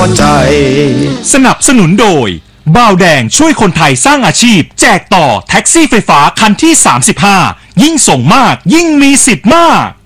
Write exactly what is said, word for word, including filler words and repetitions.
วใจสนับสนุนโดยบ่าวแดงช่วยคนไทยสร้างอาชีพแจกต่อแท็กซี่ไฟฟ้าคันที่สามสิบห้ายิ่งส่งมากยิ่งมีสิทธิ์มาก